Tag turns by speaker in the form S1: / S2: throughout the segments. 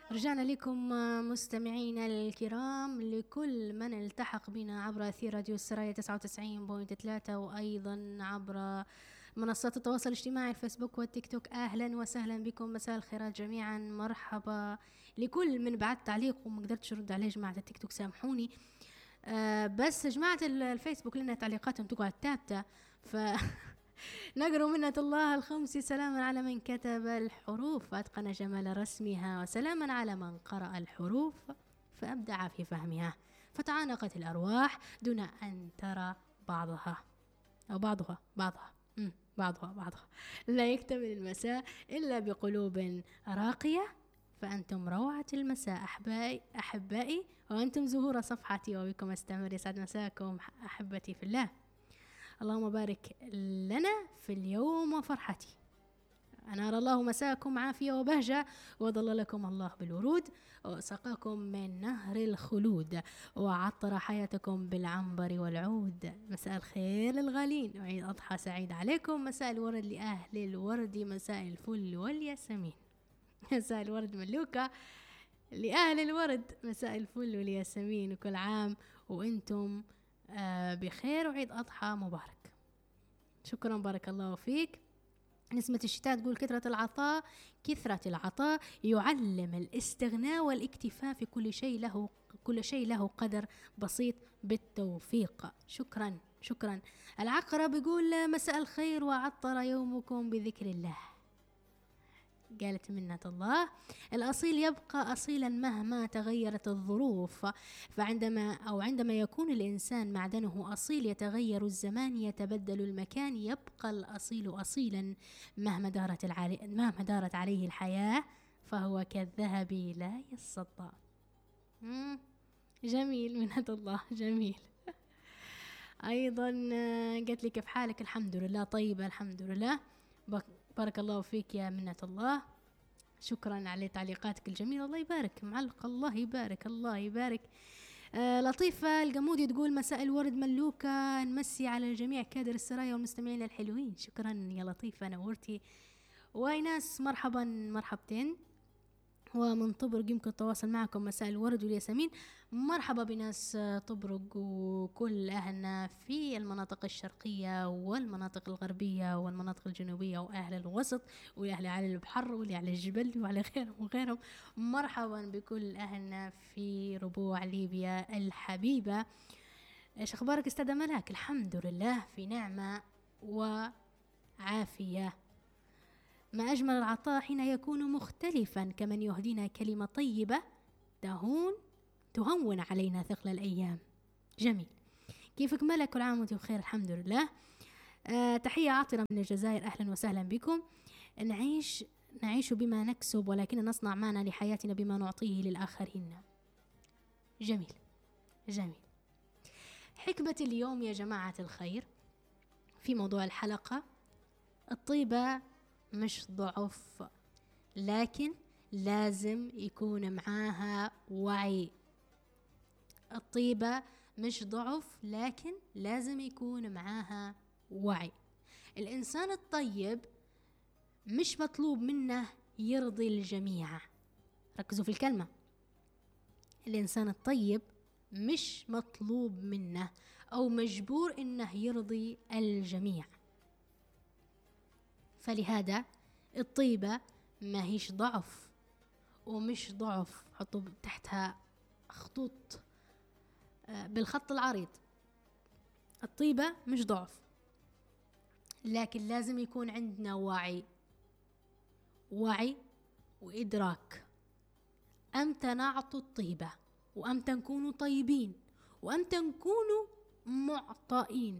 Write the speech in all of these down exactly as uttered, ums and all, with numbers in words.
S1: رجعنا لكم مستمعينا الكرام، لكل من التحق بنا عبر أثير راديو السرايا تسعة وتسعين فاصلة ثلاثة وأيضا عبر منصات التواصل الاجتماعي الفيسبوك والتيك توك. أهلا وسهلا بكم، مساء الخيرات جميعا، مرحبا لكل من بعد تعليق وما قدرتش أرد عليه جماعة التيك توك سامحوني. آه بس جماعة الفيسبوك لنا تعليقاتهم تقعد تابتة، ف نقرأ منة الله الخمس: سلاما على من كتب الحروف فأتقن جمال رسمها، وسلاما على من قرأ الحروف فأبدع في فهمها، فتعانقت الأرواح دون أن ترى بعضها أو بعضها بعضها مم. بعضها بعضها لا يكتمل المساء إلا بقلوب راقية، فأنتم روعة المساء أحبائي أحبائي وأنتم زهور صفحتي، وبكم أستمر. يسعد مساءكم أحبتي في الله. اللهم بارك لنا في اليوم وفرحتي. أنار الله مساءكم عافية وبهجة، وظللكم الله بالورود، وسقاكم من نهر الخلود، وعطر حياتكم بالعنبر والعود. مساء الخير للغالين، وعيد أضحى سعيد عليكم. مساء الورد لأهل الورد، مساء الفل والياسمين. مساء الورد ملوكة لأهل الورد، مساء الفل والياسمين، وكل عام وأنتم آه بخير، وعيد أضحى مبارك. شكرا، بارك الله فيك. نسمة الشتاء تقول: كثرة العطاء كثرة العطاء يعلم الاستغناء والاكتفاء، في كل شيء له كل شيء له قدر بسيط بالتوفيق. شكرا شكرا. العقرب يقول: مساء الخير وعطر يومكم بذكر الله. قالت منة الله: الأصيل يبقى أصيلا مهما تغيرت الظروف، فعندما أو عندما يكون الإنسان معدنه أصيل يتغير الزمان يتبدل المكان، يبقى الأصيل أصيلا مهما دارت العلي... مهما دارت عليه الحياة، فهو كالذهب لا يصدى. جميل منة الله، جميل. أيضا قالت لي: كيف حالك؟ الحمد لله طيبة الحمد لله. بارك الله فيك يا منة الله، شكرا على تعليقاتك الجميلة، الله يبارك. معلق، الله يبارك الله يبارك. آه لطيفة القمودي تقول: مساء الورد ملوكة، نمسي على الجميع كادر السرايا والمستمعين الحلوين. شكرا يا لطيفة، نورتي. وايناس مرحبا مرحبتين. ومن طبرق يمكن التواصل معكم، مساء الورد والياسمين. مرحبا بناس طبرق وكل أهلنا في المناطق الشرقية والمناطق الغربية والمناطق الجنوبية، وأهل الوسط وأهل على البحر واللي على الجبل وعلى غيرهم وغيرهم. مرحبا بكل أهلنا في ربوع ليبيا الحبيبة. إيش أخبارك أستاذة ملاك؟ الحمد لله في نعمة وعافية. ما أجمل العطاء حين يكون مختلفا، كمن يهدينا كلمة طيبة تهون تهون علينا ثقل الأيام. جميل. كيفك ملك؟ كل عام وانتم بخير. الحمد لله. آه تحية عاطرة من الجزائر، أهلا وسهلا بكم. نعيش نعيش بما نكسب، ولكن نصنع معنا لحياتنا بما نعطيه للآخرين. جميل جميل. حكمة اليوم يا جماعة الخير في موضوع الحلقة: الطيبة مش ضعف، لكن لازم يكون معاها وعي. الطيبة مش ضعف، لكن لازم يكون معاها وعي. الإنسان الطيب مش مطلوب منه يرضي الجميع. ركزوا في الكلمة، الإنسان الطيب مش مطلوب منه أو مجبور إنه يرضي الجميع. فلهذا الطيبة ما هيش ضعف، ومش ضعف، حطوا تحتها خطوط بالخط العريض. الطيبة مش ضعف، لكن لازم يكون عندنا وعي وعي وإدراك. أمتى نعطوا الطيبة، وأمتى نكونوا طيبين، وأمتى نكونوا معطائين.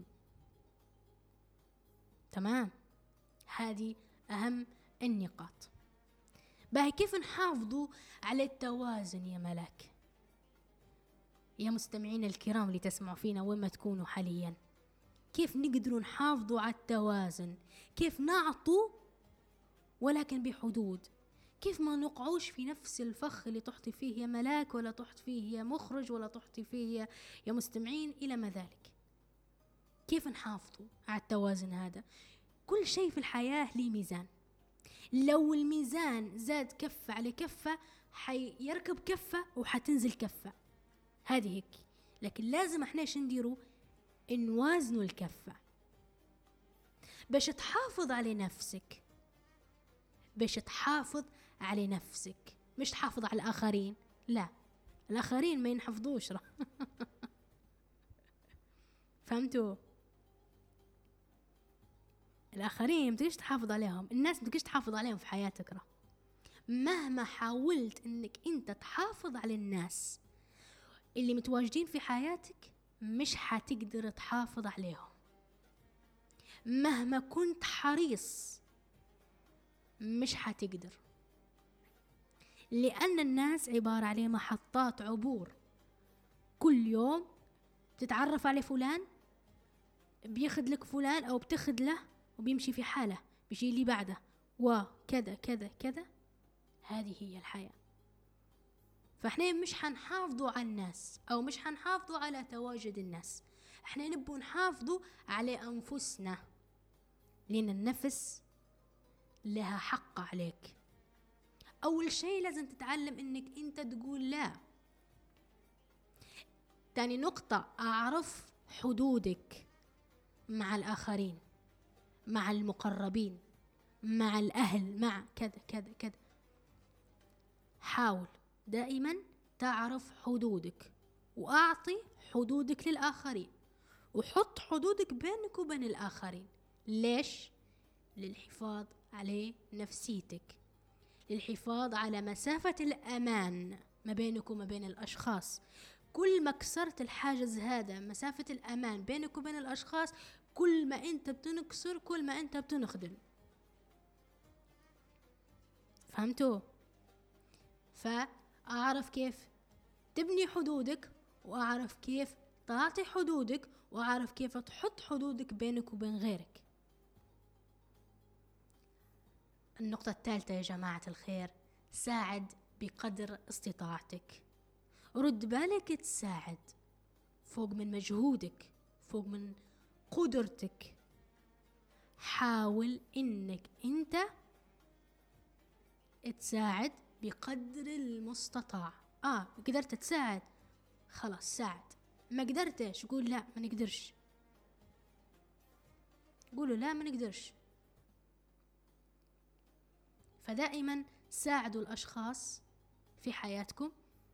S1: تمام، هذه أهم النقاط. باهي كيف نحافظوا على التوازن يا ملاك؟ يا مستمعين الكرام اللي تسمعوا فينا وين ما تكونوا حاليا، كيف نقدروا نحافظوا على التوازن؟ كيف نعطوا ولكن بحدود؟ كيف ما نقعوش في نفس الفخ اللي تحطي فيه يا ملاك، ولا تحط فيه يا مخرج، ولا تحطي فيه يا مستمعين إلى ما ذلك؟ كيف نحافظوا على التوازن هذا؟ كل شيء في الحياة ليه ميزان. لو الميزان زاد كفة على كفة حيركب كفة وحتنزل كفة، هذه هيك. لكن لازم احنا ايش نديروا؟ نوازنوا الكفة باش تحافظ على نفسك، باش تحافظ على نفسك، مش تحافظ على الآخرين. لا، الآخرين ما ينحفظوش فهمتوا؟ الآخرين متقدرش تحافظ عليهم، الناس متقدرش تحافظ عليهم في حياتك راه. مهما حاولت انك انت تحافظ على الناس اللي متواجدين في حياتك مش حتقدر تحافظ عليهم، مهما كنت حريص مش حتقدر، لأن الناس عبارة على محطات عبور. كل يوم تتعرف على فلان، بياخد لك فلان أو بتاخد له وبيمشي في حاله، بيجي اللي بعده وكذا كذا كذا. هذه هي الحياة. فاحنا مش حنحافظوا على الناس أو مش حنحافظوا على تواجد الناس، احنا نبوا نحافظوا على أنفسنا، لأن النفس لها حق عليك. أول شيء لازم تتعلم إنك أنت تقول لا. تاني نقطة، أعرف حدودك مع الآخرين، مع المقربين، مع الأهل، مع كذا كذا كذا. حاول دائما تعرف حدودك، وأعطي حدودك للآخرين، وحط حدودك بينك وبين الآخرين. ليش؟ للحفاظ على نفسيتك، للحفاظ على مسافة الأمان ما بينك وما بين الأشخاص. كل ما كسرت الحاجز هذا، مسافة الأمان بينك وبين الأشخاص، كل ما أنت بتنكسر، كل ما أنت بتنخدم. فهمتوا؟ فأعرف كيف تبني حدودك، وأعرف كيف تعطي حدودك، وأعرف كيف تحط حدودك بينك وبين غيرك. النقطة الثالثة يا جماعة الخير، ساعد بقدر استطاعتك. رد بالك تساعد فوق من مجهودك، فوق من قدرتك. حاول انك انت تساعد بقدر المستطاع. اه قدرت تساعد، خلاص ساعد. ما قدرتش قول لا ما نقدرش، قولوا لا ما نقدرش. فدائما ساعدوا الأشخاص في حياتكم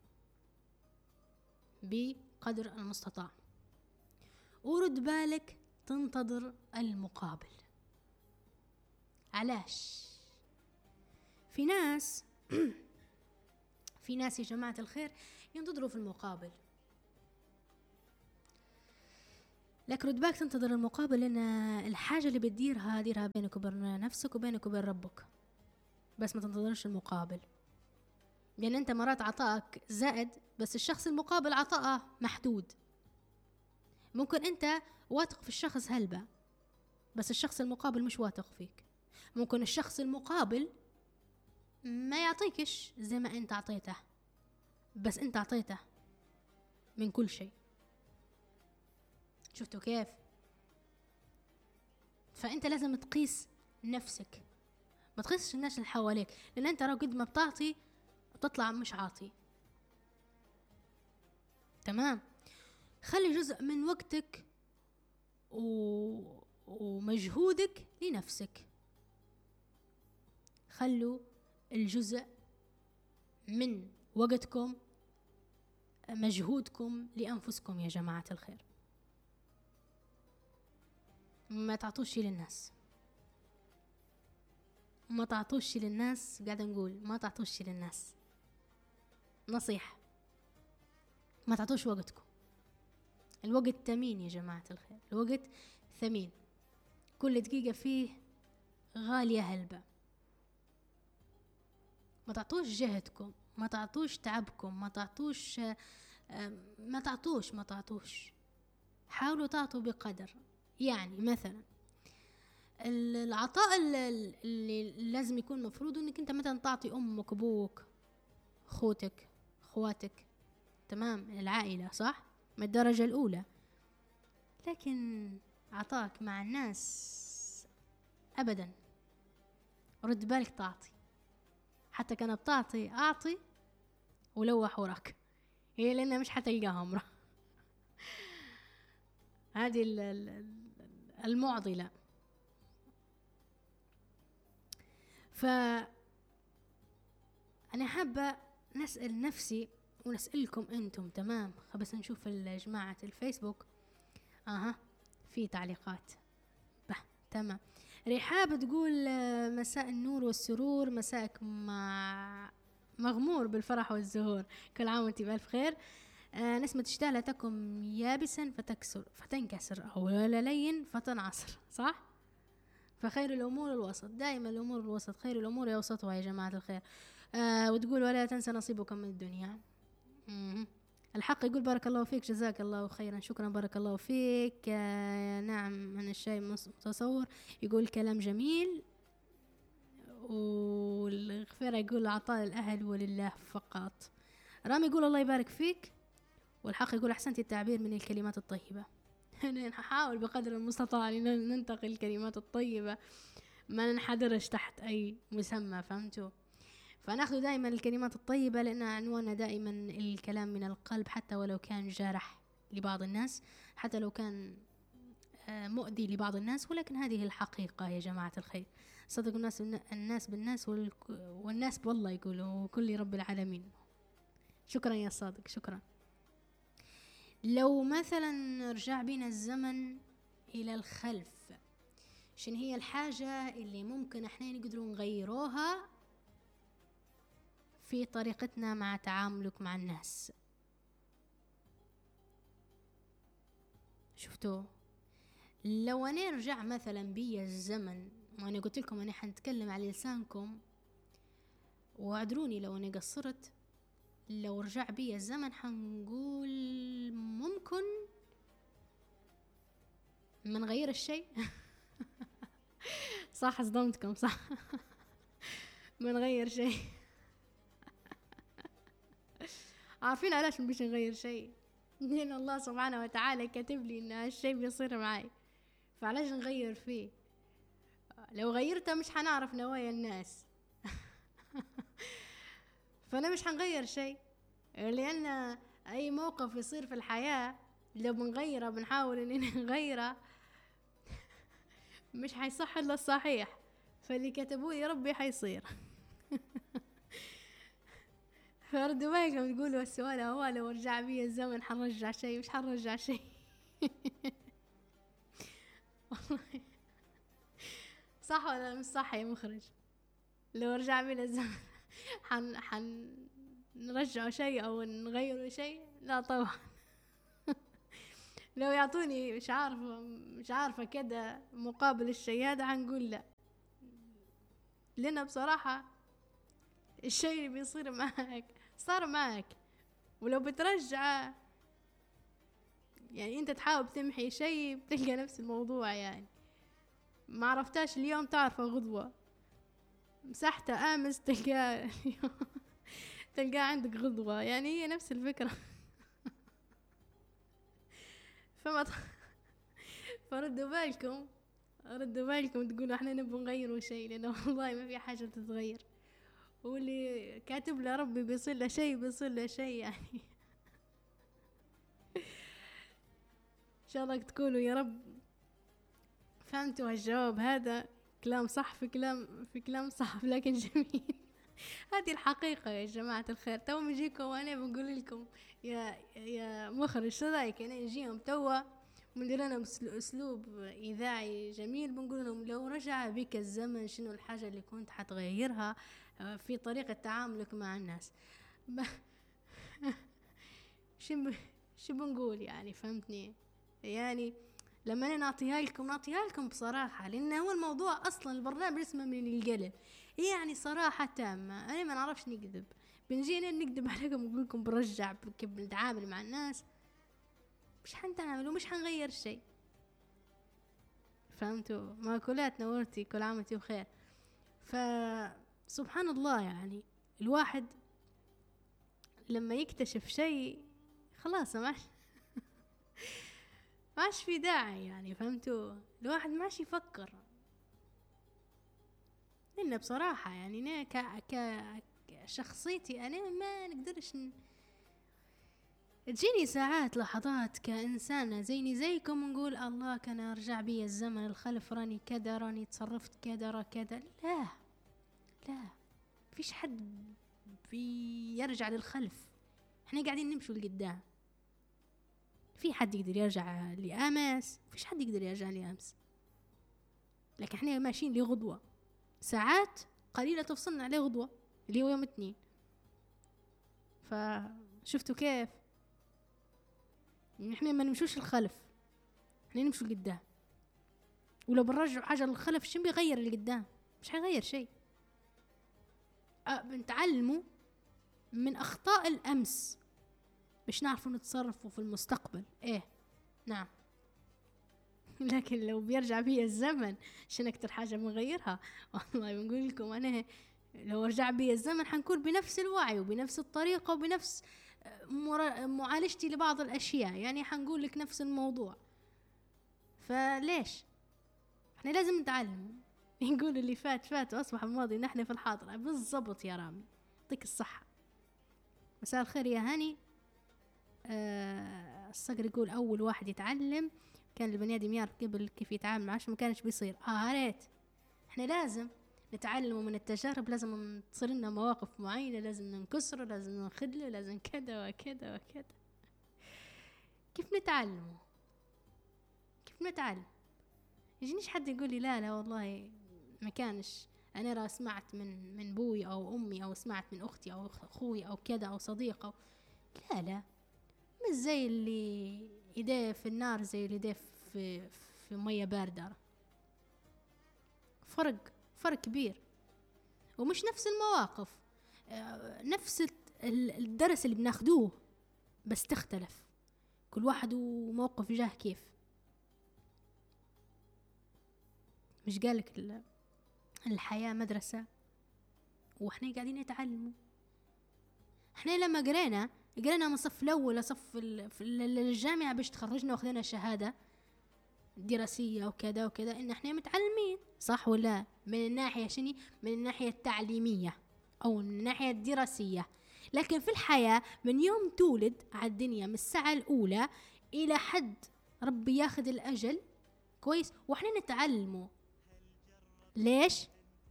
S1: بقدر المستطاع، ورد بالك تنتظر المقابل. علاش؟ في ناس في ناس يا جماعة الخير ينتظروا في المقابل، لكن رد بالك تنتظر المقابل، لأن الحاجة اللي بتديرها ديرها بينك وبين نفسك وبينك وبين ربك، بس ما تنتظرش المقابل. لأن يعني أنت مرات عطاك زائد، بس الشخص المقابل عطاءه محدود. ممكن أنت واثق في الشخص هلبة، بس الشخص المقابل مش واثق فيك. ممكن الشخص المقابل ما يعطيكش زي ما أنت عطيته، بس أنت عطيته من كل شيء. شفتوا كيف؟ فأنت لازم تقيس نفسك، ما تقيسش الناس اللي حواليك، لأن أنت لو قد ما بتعطي تطلع مش عاطي. تمام؟ خلي جزء من وقتك و... ومجهودك لنفسك. خلوا الجزء من وقتكم مجهودكم لأنفسكم يا جماعة الخير. ما تعطوش للناس، ما تعطوش للناس. قاعدة نقول ما تعطوش للناس، نصيحة، ما تعطوش وقتكم. الوقت ثمين يا جماعة الخير، الوقت ثمين، كل دقيقة فيه غالية هلبة. ما تعطوش جهدكم، ما تعطوش تعبكم، ما تعطوش ما تعطوش ما تعطوش حاولوا تعطوا بقدر. يعني مثلا العطاء اللي لازم يكون مفروض انك انت مثلا تعطي امك، ابوك، اخوتك، اخواتك، تمام، العائلة، صح، من الدرجة الاولى. لكن عطاك مع الناس ابدا، رد بالك تعطي، حتى كان بتعطي أعطي ولوح وراك، هي لأنها مش حتلقاها مرة. هذه المعضلة. فأنا حابة نسأل نفسي ونسألكم أنتم، تمام؟ بس نشوف جماعة الفيسبوك. أها في تعليقات. به تمام. رحاب تقول مساء النور والسرور، مساءك مع مغمور بالفرح والزهور، كل عام وانت بألف خير. آه نسمة تشتاء لا تكن يابسا فتكسر فتنكسر أو لا لين فتنعصر، صح؟ فخير الأمور الوسط، دائما الأمور الوسط، خير الأمور أوسطها يا جماعة الخير. آه وتقول ولا تنسى نصيبك من الدنيا. مم. الحق يقول بارك الله فيك، جزاك الله خيرا، شكرا بارك الله فيك. آه نعم من الشيء متصور، يقول كلام جميل. والغفيرة يقول عطاء الأهل ولله فقط. رامي يقول الله يبارك فيك، والحق يقول أحسنت التعبير من الكلمات الطيبة. أنا نحاول بقدر المستطاع ننتقل الكلمات الطيبة، ما ننحدرش تحت أي مسمى، فهمتوا؟ فناخذ دائما الكلمات الطيبة لأن عنواننا دائما الكلام من القلب، حتى ولو كان جارح لبعض الناس، حتى لو كان مؤذي لبعض الناس، ولكن هذه الحقيقة يا جماعة الخير. صدق الناس الناس بالناس والناس بالله، يقولوا كل رب العالمين. شكرا يا صادق، شكرا. لو مثلا رجع بنا الزمن إلى الخلف، شن هي الحاجة اللي ممكن احنا نقدروا نغيروها في طريقتنا مع تعاملك مع الناس؟ شفتوا؟ لو انا رجع مثلا بي الزمن، وانا قلت لكم انا حنتكلم على لسانكم واعذروني لو انا قصرت، لو رجع بي الزمن حنقول ممكن ما نغير الشيء. صح، صدمتكم صح. ما نغير شيء. عارفين علاش مش نغير شيء؟ لأن الله سبحانه وتعالى كاتب لي إن هالشيء بيصير معي، فعلاش نغير فيه؟ لو غيرته مش حنعرف نوايا الناس. فأنا مش حنغير شيء، لأن أي موقف يصير في الحياة لو بنغيره بنحاول إننا نغيره مش حيصح إلا الصحيح، فاللي كتبوه يا ربي حيصير. فردوا بالكم تقولوا السؤال هو لو رجع بي الزمن حنرجع شيء؟ مش حنرجع شيء. صح ولا مش صح يا مخرج؟ لو رجع بينا الزمن حن حن نرجع شيء او نغير شيء؟ لا طبعا. لو يعطوني مش عارفه مش عارفه كده مقابل الشيء هذا حنقول لا، لان بصراحه الشيء اللي بيصير معك صار معك، ولو بترجع يعني انت تحاول تمحي شيء بتلقى نفس الموضوع، يعني ما عرفتاش اليوم تعرفه غدوة، مسحته امس تلقاه تلقاه عندك غدوة، يعني هي نفس الفكرة. فما فردوا بالكم ردوا بالكم تقولوا احنا نبغى نغيروا شيء، لانه والله ما في حاجة تتغير، واللي كاتب له ربي بيصير له شيء بيصير له شيء يعني. ان شاء الله تكونوا يا رب فهمتوا هالجواب هذا. كلام صح في كلام في كلام صح، لكن جميل. هذه الحقيقة يا جماعة الخير. تو نجيكم وانا بقول لكم يا يا مخرج شو رايك انا نجيهم توا وندير لهم اسلوب اذاعي جميل، بنقول لهم لو رجع بك الزمن شنو الحاجة اللي كنت حتغيرها في طريقة تعاملك مع الناس؟ شو شو بنقول يعني؟ فهمتني يعني؟ لما انا نعطيها لكم نعطيها لكم بصراحة، لان هو الموضوع اصلا البرنامج اسمه من القلب، يعني صراحة تامة. انا ما نعرفش نكذب، بنجينا نكذب عليكم ونقول لكم برجع كيف بنتعامل مع الناس، مش حنتعامل ومش حنغير شيء. فهمتوا؟ ماكولات نورتي، كل عام وانتم بخير. فسبحان الله يعني الواحد لما يكتشف شيء خلاص ما ماش في داعي يعني، فهمتوا؟ الواحد ماشي يفكر لأن بصراحة يعني أنا ك ك كشخصيتي أنا ما نقدرش ن... تجيني ساعات لحظات كإنسانة زيني زيكم نقول الله كان أرجع بي الزمن الخلف، راني كذا، راني تصرفت كذا، را كذا. لا لا، فيش حد بيرجع للخلف، احنا قاعدين نمشوا لقدام. في حد يقدر يرجع لأمس؟ فيش حد يقدر يرجع لأمس، لكن احنا ماشيين لغدوة، ساعات قليلة تفصلنا عليه غدوة اللي هو يوم اثنين. فشفتوا كيف احنا ما نمشوش الخلف، احنا نمشوا لقدام. ولو بنرجع حاجة للخلف شو بيغير اللي قدام؟ مش هيغير شيء. أه بنتعلموا من أخطاء الأمس باش نعرفوا نتصرفوا في المستقبل. ايه نعم. لكن لو بيرجع بي الزمن شنو أكتر حاجة بنغيرها؟ والله بنقول لكم أنا لو رجع بي الزمن حنكون بنفس الوعي وبنفس الطريقة وبنفس معالجتي لبعض الأشياء، يعني حنقول لك نفس الموضوع. فليش احنا لازم نتعلم. يقول اللي فات فات وأصبح الماضي، نحن في الحاضر. بالضبط يا رامي، يعطيك الصحة. مساء الخير يا هاني. أه الصقر يقول أول واحد يتعلم كان البني آدم يعرف قبل كيف يتعامل معاش ما كانش بيصير. اه ريت احنا لازم نتعلم من التجارب، لازم تصير لنا مواقف معينة لازم ننكسر، لازم نخدله، لازم كذا وكذا وكذا. كيف نتعلم؟ كيف نتعلم؟ يجينيش حد يقول لي لا لا والله ما كانش، انا را سمعت من من بوي او امي او سمعت من اختي او اخوي او كذا او صديقه. لا لا، مش زي اللي يديه في النار زي اللي يديه في في ميه بارده. فرق فرق كبير، ومش نفس المواقف، نفس الدرس اللي بناخدوه بس تختلف كل واحد وموقف جاه كيف. مش قالك الحياة مدرسة واحنا قاعدين نتعلموا. احنا لما قرينا قرينا من صف الاول لصف الجامعة باش تخرجنا واخذنا شهادة دراسية وكذا وكذا، ان احنا متعلمين صح ولا؟ من الناحية شني؟ من الناحية التعليمية او من الناحية الدراسية. لكن في الحياة من يوم تولد على الدنيا من الساعة الاولى الى حد ربي ياخذ الاجل كويس واحنا نتعلموا. ليش؟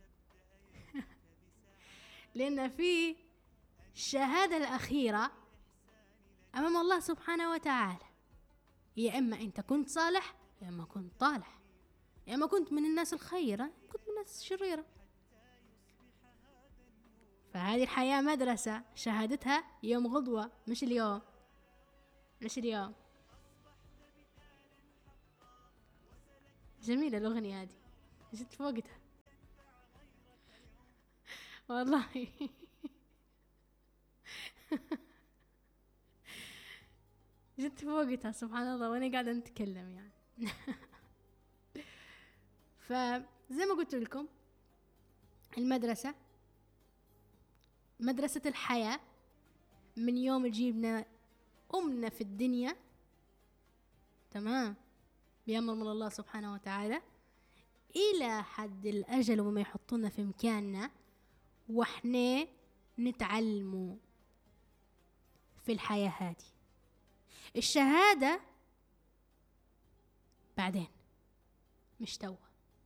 S1: لان في الشهادة الاخيرة امام الله سبحانه وتعالى، يا اما انت كنت صالح يا اما كنت طالح، يا اما كنت من الناس الخيرة كنت من الناس الشريرة. فهذه الحياة مدرسة شهادتها يوم غضوة، مش اليوم، مش اليوم. جميلة الأغنية هذه، جت في وقتها والله. جت في وقتها سبحان الله وانا قاعدة نتكلم يعني. فزي ما قلت لكم المدرسة مدرسة الحياة من يوم جيبنا أمنا في الدنيا، تمام، بأمر من الله سبحانه وتعالى إلى حد الأجل وما يحطونا في مكاننا وإحنا نتعلموا في الحياة هذه. الشهادة بعدين مش توا،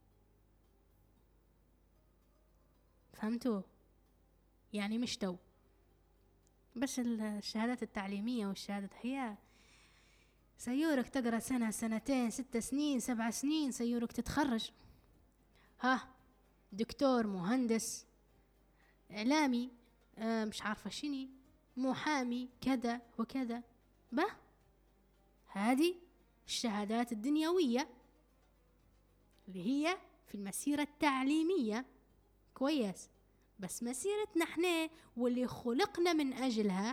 S1: فهمتوا؟ يعني مش تو بس الشهادات التعليمية والشهادات هي سيورك تقرأ سنة سنتين ست سنين سبع سنين سيورك تتخرج، ها دكتور مهندس إعلامي آه مش عارفة شني محامي كذا وكذا. به هذه الشهادات الدنيوية اللي هي في المسيرة التعليمية كويس، بس مسيرتنا احنا واللي خلقنا من أجلها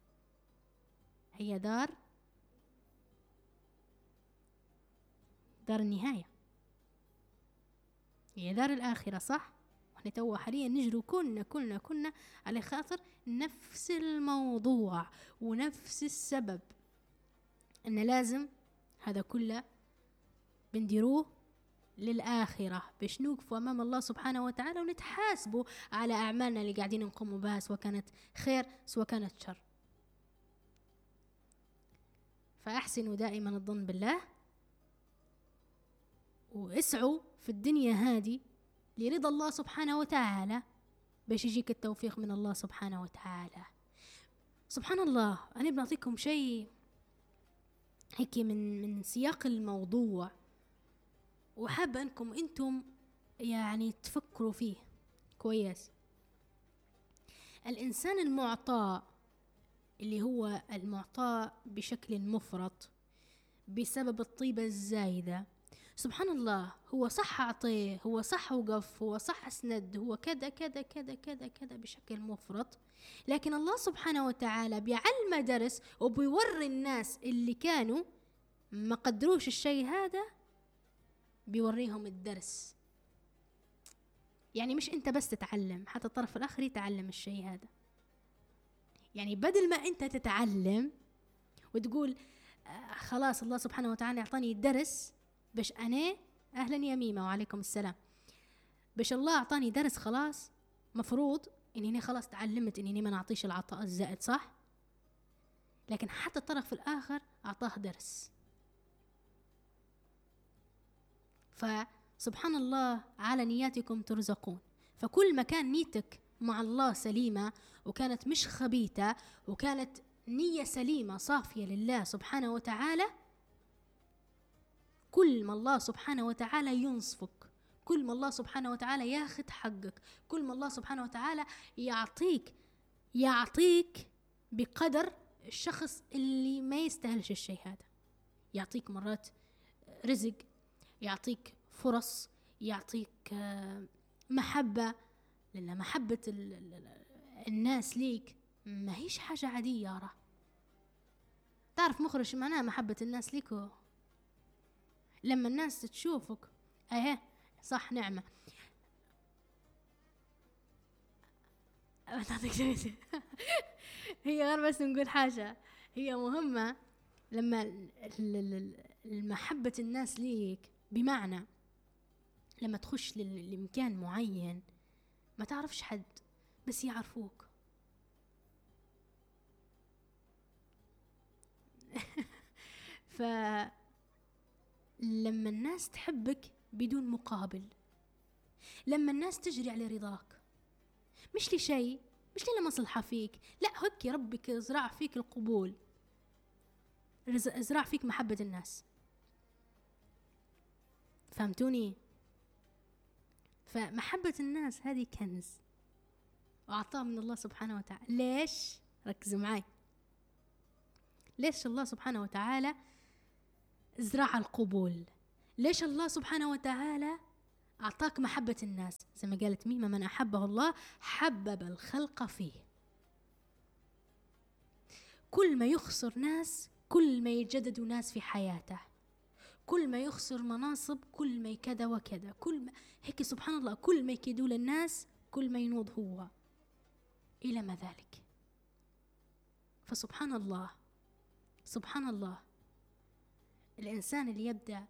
S1: هي دار دار النهاية، هي دار الآخرة صح؟ واحنا توا حاليا نجروا كلنا كلنا كلنا على خاطر نفس الموضوع ونفس السبب، ان لازم هذا كله بنديروه للآخرة، باش نوقفوا أمام الله سبحانه وتعالى ونتحاسبوا على أعمالنا اللي قاعدين نقوم بها، سواء كانت خير سواء كانت شر. فأحسنوا دائما الظن بالله، واسعوا في الدنيا هذه لرضا الله سبحانه وتعالى، باش يجيك التوفيق من الله سبحانه وتعالى. سبحان الله، أنا بنعطيكم شيء هيك من من سياق الموضوع، وحابة أنكم أنتم يعني تفكروا فيه كويس. الإنسان المعطاء، اللي هو المعطاء بشكل مفرط بسبب الطيبة الزايدة، سبحان الله، هو صح أعطيه، هو صح وقف، هو صح أسند، هو كذا كذا كذا كذا كذا بشكل مفرط، لكن الله سبحانه وتعالى بيعلم درس وبيوري الناس اللي كانوا ما قدروش الشيء هذا، بيوريهم الدرس. يعني مش انت بس تتعلم، حتى الطرف الآخر يتعلم الشيء هذا. يعني بدل ما انت تتعلم وتقول آه خلاص الله سبحانه وتعالى اعطاني الدرس، باش انا اهلا يا ميمة وعليكم السلام، باش الله اعطاني درس، خلاص مفروض اني انا خلاص تعلمت اني ما نعطيش العطاء الزائد، صح؟ لكن حتى الطرف الآخر اعطاه درس. فسبحان الله، على نياتكم ترزقون. فكل ما كان نيتك مع الله سليمة، وكانت مش خبيثة، وكانت نية سليمة صافية لله سبحانه وتعالى، كل ما الله سبحانه وتعالى ينصفك، كل ما الله سبحانه وتعالى ياخد حقك، كل ما الله سبحانه وتعالى يعطيك يعطيك بقدر الشخص اللي ما يستاهلش الشيء هذا. يعطيك مرات رزق، يعطيك فرص، يعطيك محبة، لأن محبة الناس ليك ما هيش حاجة عادية. يارا تعرف مخرج معناها محبة الناس ليك؟ لما الناس تشوفك اهي صح نعمة هي غير بس نقول حاجة هي مهمة. لما المحبة الناس ليك، بمعنى لما تخش لمكان معين ما تعرفش حد بس يعرفوك فلما الناس تحبك بدون مقابل، لما الناس تجري على رضاك، مش لشيء، مش لمصلحة فيك، لا، هك ربك ازرع فيك القبول، ازرع فيك محبة الناس. فهمتوني؟ فمحبة الناس هذه كنز وعطاء من الله سبحانه وتعالى. ليش؟ ركزوا معي. ليش الله سبحانه وتعالى زرع القبول؟ ليش الله سبحانه وتعالى أعطاك محبة الناس؟ زي ما قالت ميمة، من أحبه الله حبب الخلق فيه. كل ما يخسر ناس كل ما يجدد ناس في حياته، كل ما يخسر مناصب كل ما كذا وكذا، كل ما هيك سبحان الله، كل ما يكيدوا للناس كل ما ينوض هو إلى ما ذلك. فسبحان الله سبحان الله، الإنسان اللي يبدأ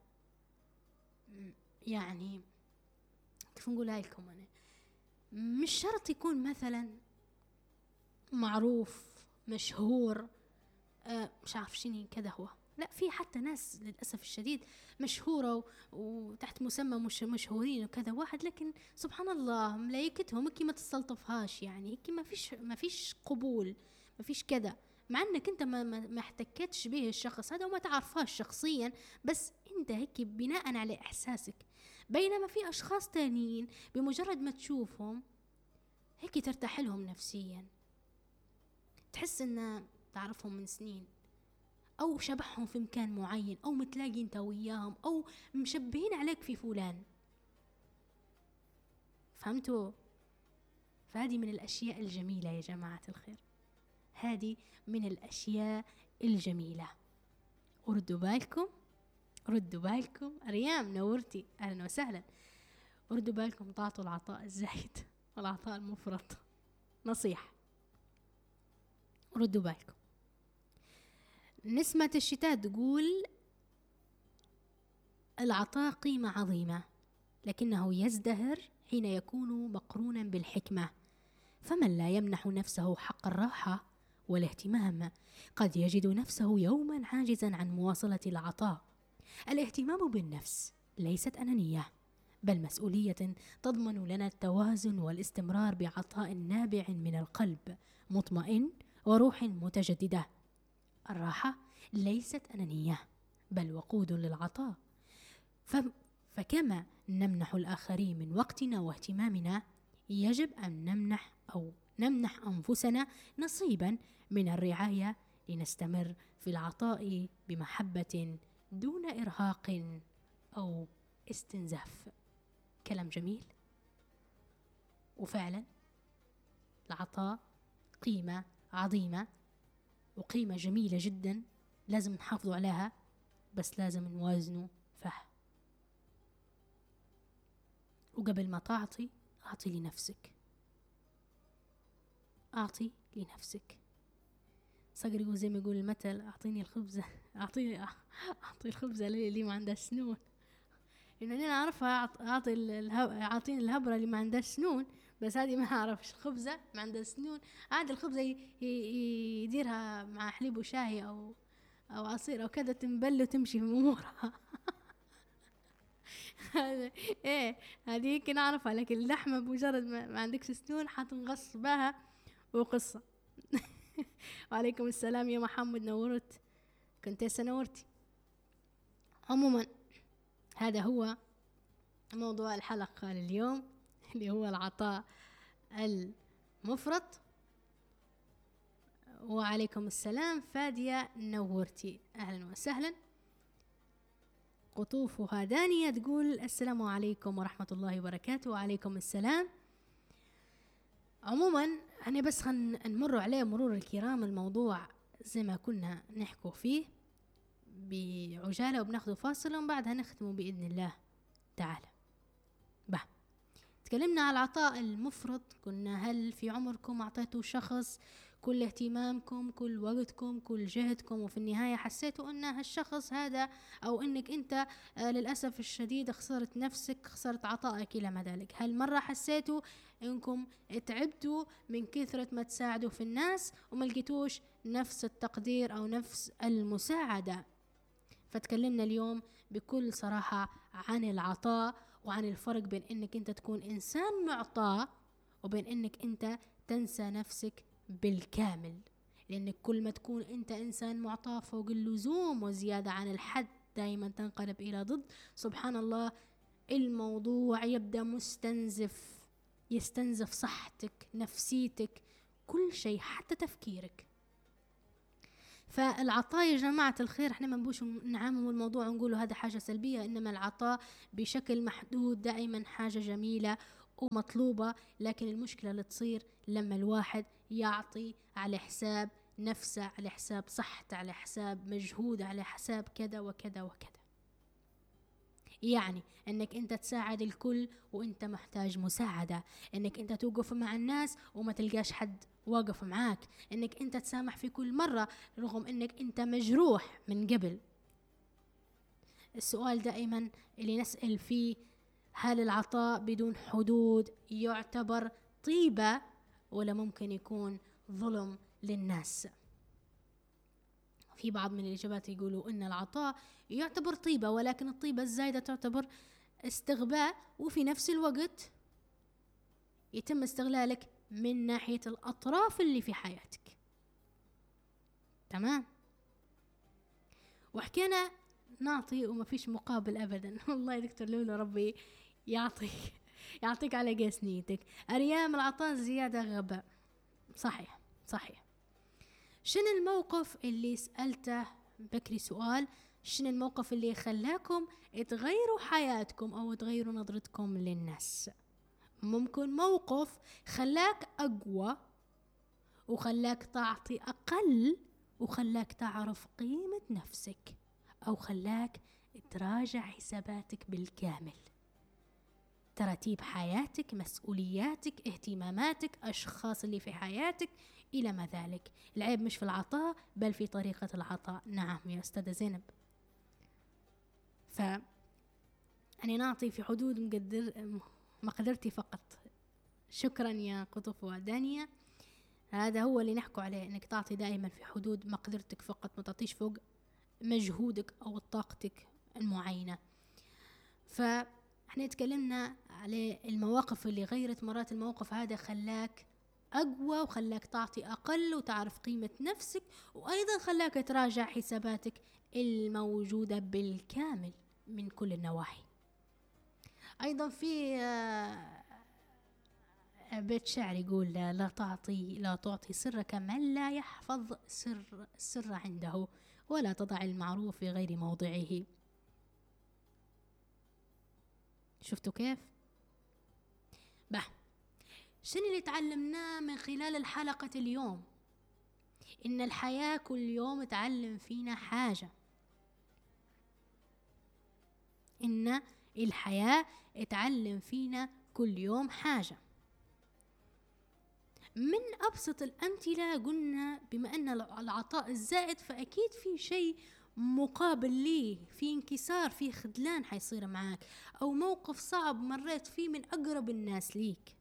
S1: يعني كيف نقولها لكم، أنا مش شرط يكون مثلا معروف مشهور آه مش عارف شيني كذا، هو لا، في حتى ناس للأسف الشديد مشهورة وتحت مسمى مش مشهورين وكذا واحد، لكن سبحان الله ملايكتهم هيك ما تستلطفهاش، يعني هيك ما فيش ما فيش قبول، ما فيش كذا، مع انك انت ما ما احتكتش به الشخص هذا وما تعرفهاش شخصيا، بس انت هيك بناء على احساسك. بينما في اشخاص تانيين بمجرد ما تشوفهم هيك ترتاح لهم نفسيا، تحس ان تعرفهم من سنين، او شبههم في مكان معين، او متلاقي انت وياهم، او مشبهين عليك في فلان. فهمتوا؟ فهذه من الاشياء الجميلة يا جماعة الخير، هذه من الاشياء الجميلة. وردوا بالكم ردوا بالكم ريام نورتي، اهلا وسهلا. ردوا بالكم، تعطوا العطاء الزايد والعطاء المفرط، نصيحة. ردوا بالكم. نسمة الشتاء تقول العطاء قيمة عظيمة، لكنه يزدهر حين يكون مقرونا بالحكمة. فمن لا يمنح نفسه حق الراحة والاهتمام قد يجد نفسه يوما عاجزا عن مواصلة العطاء. الاهتمام بالنفس ليست أنانية، بل مسؤولية تضمن لنا التوازن والاستمرار بعطاء نابع من القلب مطمئن وروح متجددة. الراحة ليست أنانية، بل وقود للعطاء. فكما نمنح الآخرين من وقتنا واهتمامنا، يجب أن نمنح أو نمنح أنفسنا نصيبا من الرعاية لنستمر في العطاء بمحبة دون إرهاق أو استنزاف. كلام جميل، وفعلا العطاء قيمة عظيمة وقيمة جميلة جدا، لازم نحافظوا عليها، بس لازم نوازنوا فيها. وقبل ما تعطي أعطي لنفسك، أعطي لنفسك. صقر زي ما يقول المثل، أعطيني الخبزة أعطيني أعطي الخبزة اللي ما عندها سنون. لأن أنا أعرفها أعطي الهب... أعطيني الهبرة اللي ما عندها سنون، بس هذه ما أعرفش الخبزة ما عندها سنون. عاد الخبزة ي... ي... يديرها مع حليب وشاي أو أو عصير أو كذا، تنبل وتمشي في أمورها. إيه هذه يمكن أعرفها، لكن اللحمة بمجرد ما, ما عندكش سنون حتنغص بها وقصة. وعليكم السلام يا محمد، نورت، كنت هسه نورتي. عموما هذا هو موضوع الحلقة لليوم، اللي هو العطاء المفرط. وعليكم السلام فادية، نورتي، أهلا وسهلا. قطوفها دانية تقول السلام عليكم ورحمة الله وبركاته. وعليكم السلام. عموما أنا بس نمر عليه مرور الكرام الموضوع زي ما كنا نحكوا فيه بعجالة، وبناخذ فاصل ومن بعدها نختمه بإذن الله تعالى. به تكلمنا على العطاء المفرط، قلنا هل في عمركم أعطيتوا شخص كل اهتمامكم، كل وقتكم، كل جهدكم، وفي النهاية حسيتوا أن هالشخص هذا أو أنك أنت آه للأسف الشديد خسرت نفسك، خسرت عطائك إلى ما ذلك؟ هل مرة حسيتوا أنكم تعبتوا من كثرة ما تساعدوا في الناس وما لقيتوش نفس التقدير أو نفس المساعدة؟ فتكلمنا اليوم بكل صراحة عن العطاء، وعن الفرق بين أنك أنت تكون إنسان معطاء وبين أنك أنت تنسى نفسك بالكامل. لأنك كل ما تكون أنت إنسان معطاء فوق اللزوم وزيادة عن الحد، دائما تنقلب إلى ضد، سبحان الله، الموضوع يبدأ مستنزف، يستنزف صحتك، نفسيتك، كل شيء، حتى تفكيرك. فالعطاء يا جماعة الخير احنا ما نبوش نعمم الموضوع ونقول هذا حاجة سلبية، إنما العطاء بشكل محدود دائما حاجة جميلة ومطلوبة. لكن المشكلة اللي تصير لما الواحد يعطي على حساب نفسه، على حساب صحته، على حساب مجهوده، على حساب كذا وكذا وكذا. يعني انك انت تساعد الكل وانت محتاج مساعدة، انك انت توقف مع الناس وما تلقاش حد واقف معاك، انك انت تسامح في كل مرة رغم انك انت مجروح من قبل. السؤال دائما اللي نسأل فيه، هل العطاء بدون حدود يعتبر طيبة ولا ممكن يكون ظلم للناس؟ في بعض من الإجابات يقولوا إن العطاء يعتبر طيبة، ولكن الطيبة الزايدة تعتبر استغباء، وفي نفس الوقت يتم استغلالك من ناحية الأطراف اللي في حياتك. تمام؟ وحكينا نعطي وما فيش مقابل أبدا. والله يا دكتور لولو ربي يعطيك يعطيك على قيس نيتك. أريام العطاء زيادة غباء. صحيح صحيح. شنو الموقف اللي سألته بكري سؤال، شنو الموقف اللي خلاكم تغيروا حياتكم أو تغيروا نظرتكم للناس؟ ممكن موقف خلاك أقوى وخلاك تعطي أقل وخلاك تعرف قيمة نفسك، أو خلاك تراجع حساباتك بالكامل، ترتيب حياتك، مسؤولياتك، اهتماماتك، أشخاص اللي في حياتك إلى ما ذلك. العيب مش في العطاء بل في طريقة العطاء. نعم يا أستاذة زينب. أنا نعطي في حدود مقدر مقدرتي فقط. شكرا يا قطف ودانيا. هذا هو اللي نحكوا عليه، انك تعطي دائما في حدود مقدرتك فقط، ما تعطيش فوق مجهودك او طاقتك المعينة. فاحنا تكلمنا على المواقف اللي غيرت، مرات الموقف هذا خلاك اقوى وخلاك تعطي اقل وتعرف قيمة نفسك، وايضا خلاك تراجع حساباتك الموجودة بالكامل من كل النواحي. ايضا في بيت شعر يقول لا تعطي لا تعطي سرك من لا يحفظ سر السر عنده، ولا تضع المعروف في غير موضعه. شفتوا كيف؟ به شنو اللي تعلمناه من خلال الحلقة اليوم؟ إن الحياة كل يوم تعلم فينا حاجة، إن الحياة تعلم فينا كل يوم حاجة. من أبسط الأمثلة قلنا بما أن العطاء الزائد فأكيد في شيء مقابل ليه، في انكسار، في خذلان حيصير معاك، أو موقف صعب مريت فيه من أقرب الناس ليك.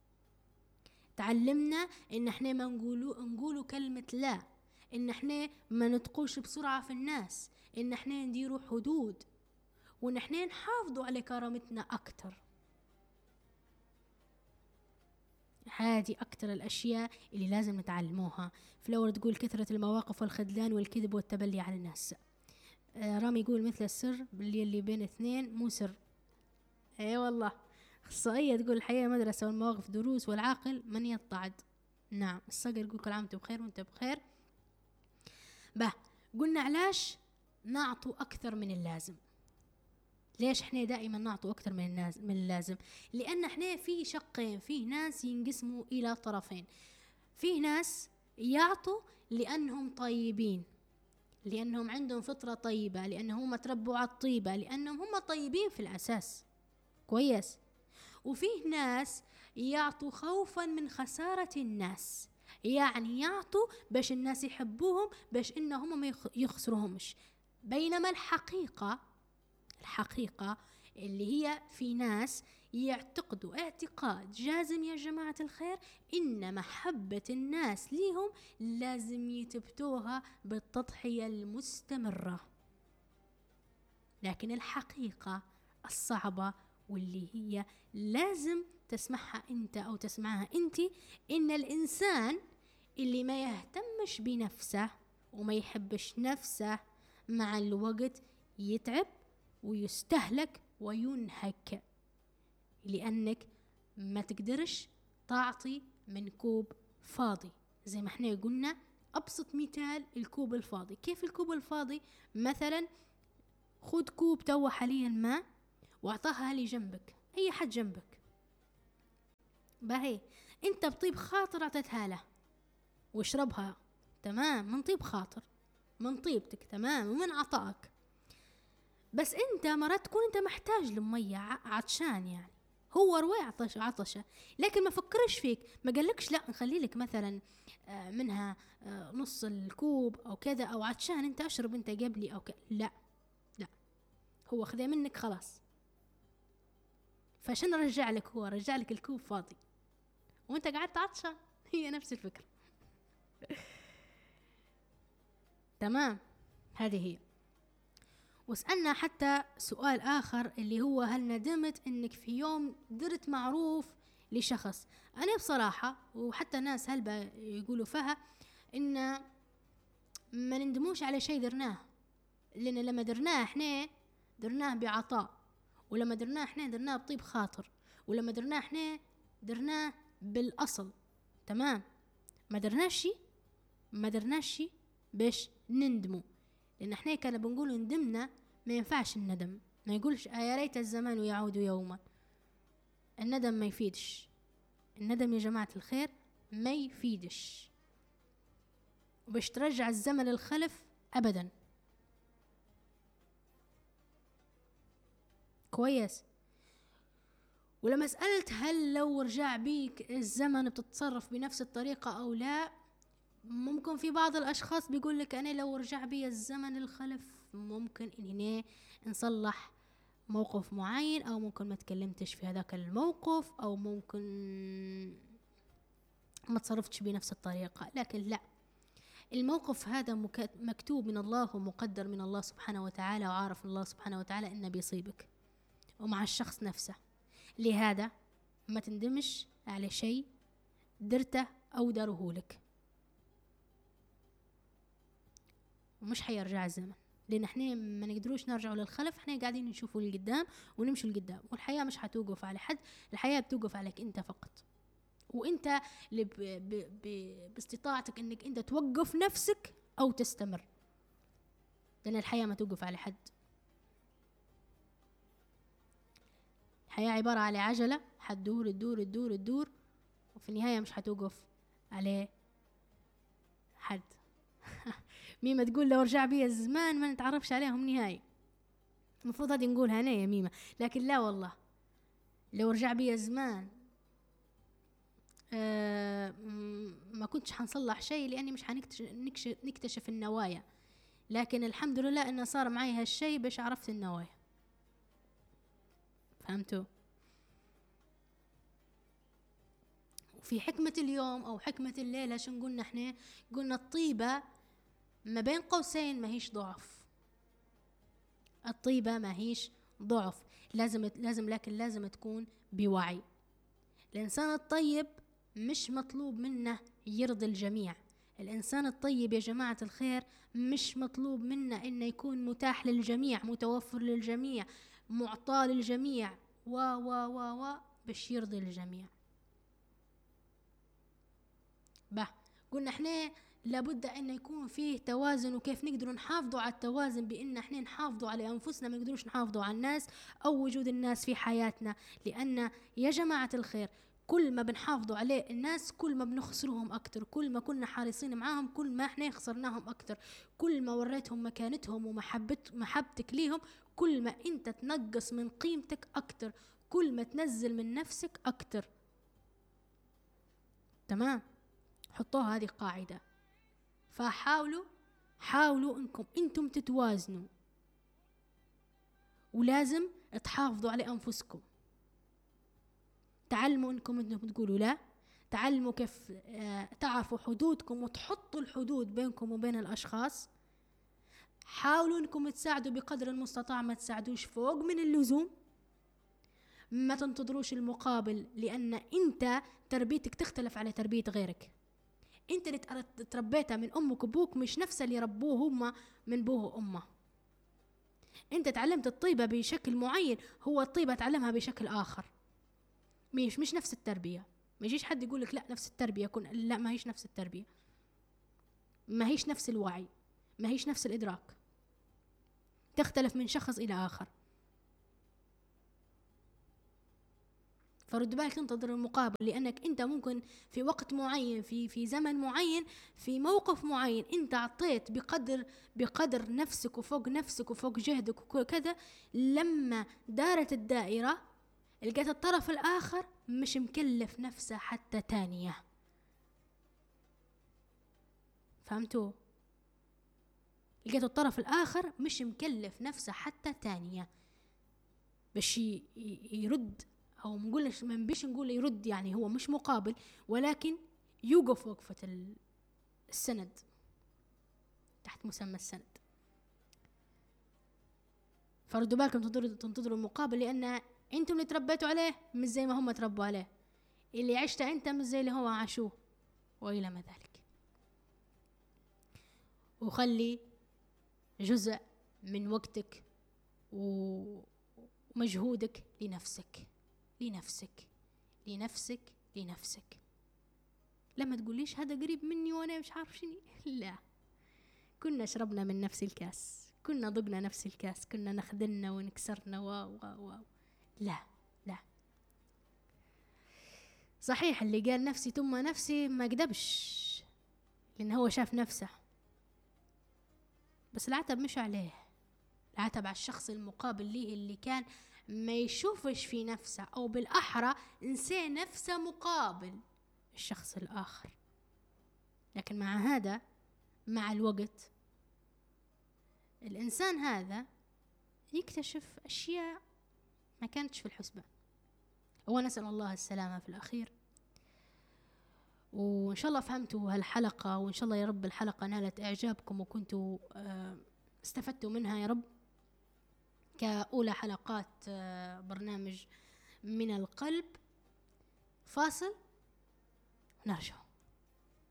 S1: تعلمنا إن احنا ما نقولوا نقولوا كلمة لا، إن احنا ما نتقوش بسرعة في الناس، إن احنا نديروا حدود، وإن احنا نحافظوا على كرامتنا أكتر. هذه أكتر الأشياء اللي لازم نتعلموها. فلور تقول كثرة المواقف والخذلان والكذب والتبلي على الناس. آه رامي يقول مثل السر اللي اللي بين اثنين مو سر. اي أيوة والله. اخصائية تقول الحياة مدرسة والمواقف دروس والعاقل من يتعظ. نعم. الصقر يقول كل عام وانت بخير وانت بخير. به قلنا علاش نعطوا أكثر من اللازم. ليش احنا دائما نعطوا أكثر من الناس من اللازم؟ لأن احنا في شقين، في ناس ينقسموا إلى طرفين. في ناس يعطوا لأنهم طيبين، لأنهم عندهم فطرة طيبة، لأنهم تربوا على الطيبة، لأنهم هم طيبين في الأساس. كويس. وفيه ناس يعطوا خوفا من خسارة الناس، يعني يعطوا باش الناس يحبوهم، باش إنهم ما يخسروهمش. بينما الحقيقة الحقيقة اللي هي في ناس يعتقدوا اعتقاد جازم يا جماعة الخير إن محبة الناس ليهم لازم يثبتوها بالتضحية المستمرة. لكن الحقيقة الصعبة واللي هي لازم تسمعها أنت أو تسمعها أنت، إن الإنسان اللي ما يهتمش بنفسه وما يحبش نفسه مع الوقت يتعب ويستهلك وينهك، لأنك ما تقدرش تعطي من كوب فاضي. زي ما احنا قلنا أبسط مثال الكوب الفاضي. كيف الكوب الفاضي؟ مثلا خد كوب تو حاليا ماء واعطاها لي جنبك، أي حد جنبك، باهي انت بطيب خاطر اعطيتها له واشربها، تمام، من طيب خاطر، من طيبتك، تمام، ومن عطائك. بس انت مرات تكون انت محتاج لمية عطشان، يعني هو روي عطش عطشة، لكن ما فكرش فيك، ما قالكش لا نخلي لك مثلا منها نص الكوب او كذا، او عطشان انت اشرب انت قبلي او كذا، لا لا، هو خذها منك خلاص. فشن رجع لك؟ هو رجع لك الكوب فاضي وانت قعدت عطشان. هي نفس الفكرة. تمام، هذه هي. واسألنا حتى سؤال آخر اللي هو هل ندمت انك في يوم درت معروف لشخص؟ انا بصراحة وحتى ناس هلبة يقولوا فيها ان ما نندموش على شيء درناه، لان لما درناه احنا درناه بعطاء، ولما درناه احنا درناه بطيب خاطر، ولما درناه احنا درناه بالاصل، تمام. ما درناش ما درناش باش نندمو، لان احنا كنا بنقول ندمنا، ما ينفعش الندم. ما يقولش آه يا ريت الزمان يعود يوما. الندم ما يفيدش، الندم يا جماعة الخير ما يفيدش، وباش ترجع الزمن الخلف ابدا. كويس. ولما سألت هل لو رجع بيك الزمن بتتصرف بنفس الطريقة او لا، ممكن في بعض الاشخاص بيقول لك انا لو رجع بي الزمن الخلف ممكن اني نصلح موقف معين، أو ممكن ما تكلمتش في هذاك الموقف، أو ممكن ما تصرفتش بنفس الطريقة. لكن لا، الموقف هذا مكتوب من الله ومقدر من الله سبحانه وتعالى، وعارف الله سبحانه وتعالى إنه بيصيبك ومع الشخص نفسه. لهذا ما تندمش على شيء درته أو داره لك، ومش حيرجع الزمن، لأن احنا ما نقدروش نرجعوا للخلف، احنا قاعدين نشوفوا لقدام ونمشوا لقدام، والحياة مش هتوقف على حد، الحياة بتوقف عليك انت فقط، وانت اللي ب... ب... ب... باستطاعتك انك انت توقف نفسك او تستمر، لأن الحياة ما توقف على حد. الحياة عبارة على عجلة حتدور تدور تدور تدور، وفي النهاية مش هتوقف عليه حد. ميمة تقول لو رجع بي الزمان ما نتعرفش عليهم نهائي. المفروض هذه نقولها أنا يا ميمة، لكن لا والله، لو رجع بي الزمان آه ما كنتش حنصلح شيء، لأني مش حنكتشف نكتشف النوايا، لكن الحمد لله إنه صار معي هالشيء باش عرفت النوايا. فهمتوا؟ وفي حكمة اليوم أو حكمة الليلة شو قلنا احنا؟ قلنا الطيبة ما بين قوسين ما هيش ضعف، الطيبة ما هيش ضعف، لازم لازم لكن لازم تكون بوعي. الإنسان الطيب مش مطلوب منه يرضي الجميع، الإنسان الطيب يا جماعة الخير مش مطلوب منه إنه يكون متاح للجميع، متوفر للجميع، معطى للجميع، و و و و باش يرضي الجميع. به قلنا احنا لابد ان يكون فيه توازن، وكيف نقدر نحافظوا على التوازن؟ بان احنا نحافظوا على انفسنا، ما نقدروش نحافظوا على الناس او وجود الناس في حياتنا، لان يا جماعة الخير كل ما بنحافظوا عليه الناس كل ما بنخسرهم اكتر، كل ما كنا حريصين معاهم كل ما احنا خسرناهم اكتر، كل ما وريتهم مكانتهم ومحبت محبتك ليهم كل ما انت تنقص من قيمتك اكتر، كل ما تنزل من نفسك اكتر. تمام؟ حطوها هذه قاعدة، فحاولوا حاولوا انكم انتم تتوازنوا، ولازم تحافظوا على انفسكم، تعلموا انكم انتم تقولوا لا، تعلموا كيف تعرفوا حدودكم وتحطوا الحدود بينكم وبين الاشخاص، حاولوا انكم تساعدوا بقدر المستطاع، ما تساعدوش فوق من اللزوم، ما تنتظروش المقابل، لان انت تربيتك تختلف على تربية غيرك، انت اللي تربيتها من امك وابوك مش نفس اللي ربوه هما من بوه وامه، انت تعلمت الطيبة بشكل معين، هو الطيبة تعلمها بشكل اخر، مش مش نفس التربية. ما يجيش حد يقولك لا نفس التربية، كن لا ما هيش نفس التربية، ما هيش نفس الوعي، ما هيش نفس الادراك، تختلف من شخص الى اخر. فرد بالك تنتظر المقابل، لأنك أنت ممكن في وقت معين في في زمن معين في موقف معين أنت عطيت بقدر بقدر نفسك وفوق نفسك وفوق جهدك وكذا، لما دارت الدائرة لقيت الطرف الآخر مش مكلف نفسه حتى تانية. فهمتوا؟ لقيت الطرف الآخر مش مكلف نفسه حتى تانية باش يرد، أو نقولش ما نبيش نقول يرد، يعني هو مش مقابل، ولكن يوقف وقفة السند تحت مسمى السند. فردوا بالكم تنتظروا تنتظروا المقابل، لأن أنتم اللي تربيتوا عليه مش زي ما هم تربوا عليه، اللي عشته أنت مش زي اللي هو عاشوه، وإلى ما ذلك. وخلي جزء من وقتك ومجهودك لنفسك لنفسك لنفسك لنفسك. لما تقوليش هذا قريب مني وانا مش عارف شنو، لا، كنا شربنا من نفس الكاس، كنا ضقنا نفس الكاس، كنا نخدلنا ونكسرنا و و و لا لا. صحيح اللي قال نفسي ثم نفسي ما كذبش، لان هو شاف نفسه، بس العتب مش عليه، العتب على الشخص المقابل ليه اللي كان ما يشوفش في نفسه، أو بالأحرى نسي نفسه مقابل الشخص الآخر. لكن مع هذا مع الوقت الإنسان هذا يكتشف أشياء ما كانتش في الحسبان. ونسأل الله السلامة في الأخير. وإن شاء الله فهمتوا هالحلقة، وإن شاء الله يا رب الحلقة نالت إعجابكم وكنتوا استفدتوا منها يا رب، كأولى حلقات برنامج من القلب. فاصل ونرجع.